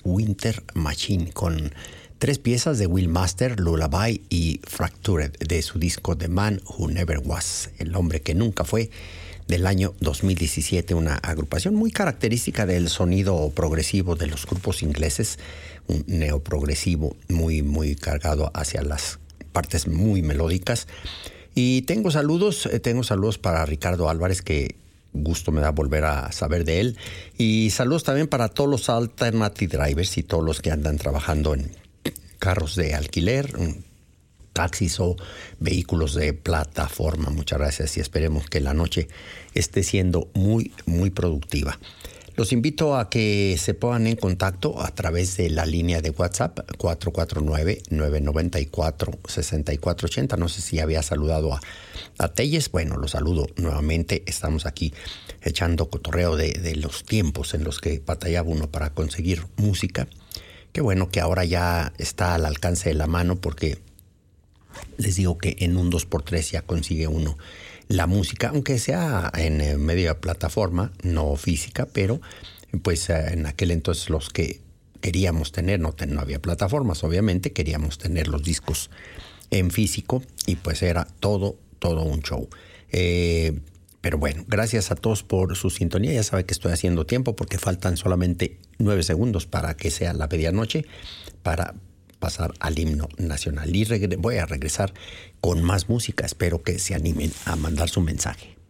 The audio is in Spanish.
Winter Machine con 3 piezas de Will Master, Lullaby y Fractured de su disco The Man Who Never Was, el hombre que nunca fue, del año 2017, una agrupación muy característica del sonido progresivo de los grupos ingleses, un neoprogresivo muy cargado hacia las partes muy melódicas. Y tengo saludos para Ricardo Álvarez, que gusto me da volver a saber de él. Y saludos también para todos los alternative drivers y todos los que andan trabajando en carros de alquiler, taxis o vehículos de plataforma. Muchas gracias y esperemos que la noche esté siendo muy productiva. Los invito a que se pongan en contacto a través de la línea de WhatsApp 449-994-6480. No sé si había saludado a Telles. Bueno, lo saludo nuevamente. Estamos aquí echando cotorreo de los tiempos en los que batallaba uno para conseguir música. Qué bueno que ahora ya está al alcance de la mano, porque les digo que en un 2x3 ya consigue uno la música, aunque sea en medio de plataforma, no física, pero pues en aquel entonces los que queríamos tener, no había plataformas, obviamente, queríamos tener los discos en físico y pues era todo un show. Pero bueno, gracias a todos por su sintonía. Ya sabe que estoy haciendo tiempo porque faltan solamente 9 segundos para que sea la medianoche para pasar al himno nacional. Y voy a regresar con más música. Espero que se animen a mandar su mensaje.